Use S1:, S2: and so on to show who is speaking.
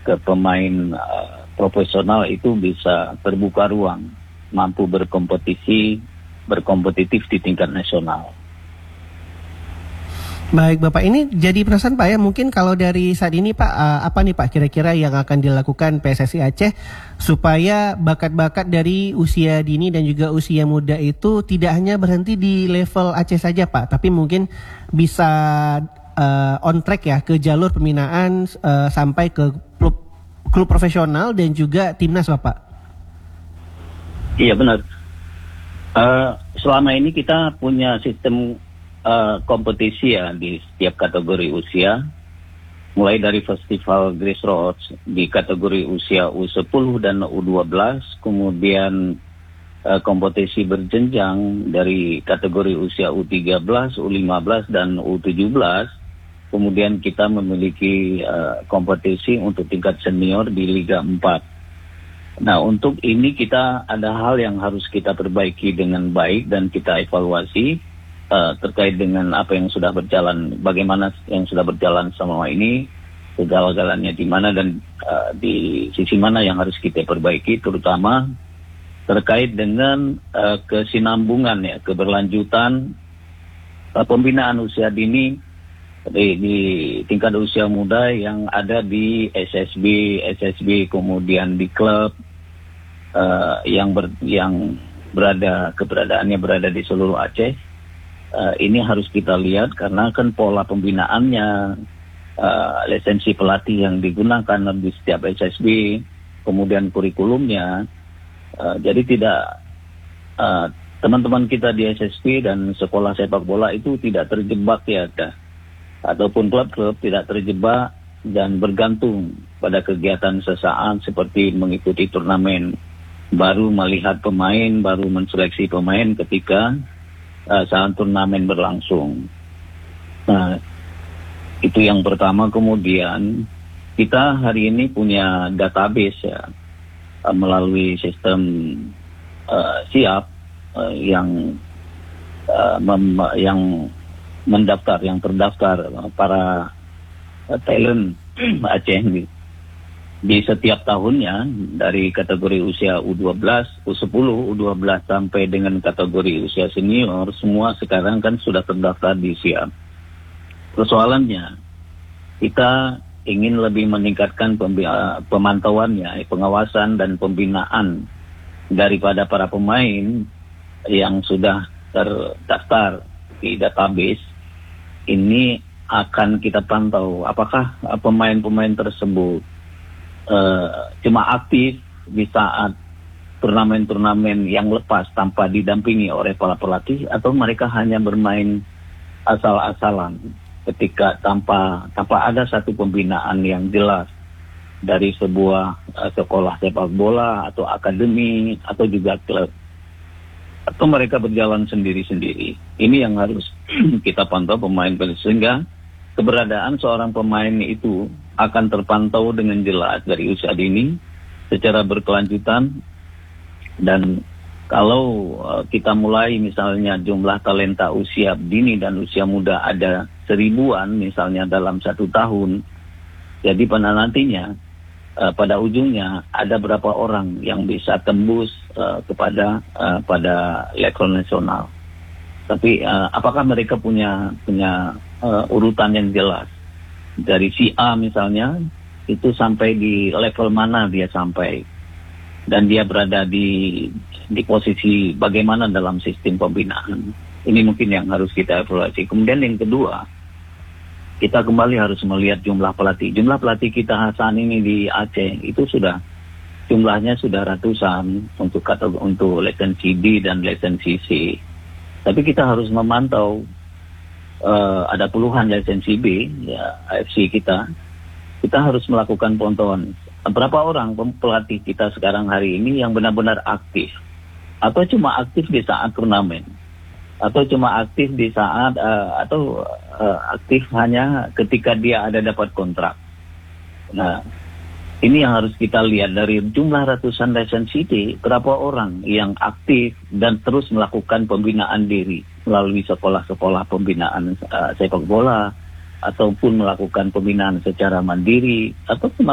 S1: ke pemain profesional itu bisa terbuka ruang, mampu berkompetitif di tingkat nasional.
S2: Baik Bapak, ini jadi perasaan Pak ya, mungkin kalau dari saat ini Pak, apa nih Pak kira-kira yang akan dilakukan PSSI Aceh supaya bakat-bakat dari usia dini dan juga usia muda itu tidak hanya berhenti di level Aceh saja Pak, tapi mungkin bisa on track ya ke jalur pembinaan sampai ke klub profesional dan juga timnas Bapak.
S1: Iya benar. Selama ini kita punya sistem kompetisi ya di setiap kategori usia, mulai dari festival Grassroots di kategori usia U10 dan U12, kemudian kompetisi berjenjang dari kategori usia U13, U15 dan U17, kemudian kita memiliki kompetisi untuk tingkat senior di Liga 4. Nah, untuk ini kita ada hal yang harus kita perbaiki dengan baik dan kita evaluasi terkait dengan apa yang sudah berjalan, bagaimana yang sudah berjalan selama ini, kegagalannya di mana dan di sisi mana yang harus kita perbaiki, terutama terkait dengan kesinambungan ya, keberlanjutan pembinaan usia dini di tingkat usia muda yang ada di SSB, kemudian di klub yang keberadaannya berada di seluruh Aceh. Ini harus kita lihat karena kan pola pembinaannya, lisensi pelatih yang digunakan di setiap SSB, kemudian kurikulumnya. Jadi tidak teman-teman kita di SSB dan sekolah sepak bola itu tidak terjebak ya, ataupun klub-klub tidak terjebak dan bergantung pada kegiatan sesaat seperti mengikuti turnamen, baru melihat pemain, baru menseleksi pemain ketika saat turnamen berlangsung. Nah, itu yang pertama. Kemudian kita hari ini punya database ya, melalui sistem siap yang terdaftar para talent Aceh di setiap tahunnya, dari kategori usia U12, U10, U12 sampai dengan kategori usia senior, semua sekarang kan sudah terdaftar di SIAP. Persoalannya, kita ingin lebih meningkatkan pemantauannya, pengawasan dan pembinaan daripada para pemain yang sudah terdaftar di database. Ini akan kita pantau apakah pemain-pemain tersebut cuma aktif di saat turnamen-turnamen yang lepas tanpa didampingi oleh para pelatih, atau mereka hanya bermain asal-asalan ketika tanpa ada satu pembinaan yang jelas dari sebuah sekolah sepak bola atau akademi atau juga klub, atau mereka berjalan sendiri-sendiri. Ini yang harus kita pantau pemain, sehingga keberadaan seorang pemain itu akan terpantau dengan jelas dari usia dini secara berkelanjutan. Dan kalau kita mulai misalnya jumlah talenta usia dini dan usia muda ada 1000-an misalnya dalam 1 tahun, jadi pada nantinya pada ujungnya ada berapa orang yang bisa tembus pada level nasional. Tapi apakah mereka punya urutan yang jelas dari si A misalnya, itu sampai di level mana dia sampai, dan dia berada di posisi bagaimana dalam sistem pembinaan. Ini mungkin yang harus kita evaluasi. Kemudian yang kedua, kita kembali harus melihat jumlah pelatih. Jumlah pelatih kita saat ini di Aceh itu jumlahnya sudah ratusan untuk lisensi D dan lisensi C. Tapi kita harus memantau, ada puluhan lisensi B, ya, AFC kita harus melakukan pantauan. Berapa orang pelatih kita sekarang hari ini yang benar-benar aktif, atau cuma aktif di saat turnamen, atau cuma aktif di saat aktif hanya ketika dia ada dapat kontrak. Nah, ini yang harus kita lihat dari jumlah ratusan lisensi D, berapa orang yang aktif dan terus melakukan pembinaan diri melalui sekolah-sekolah pembinaan sepak bola, ataupun melakukan pembinaan secara mandiri, ataupun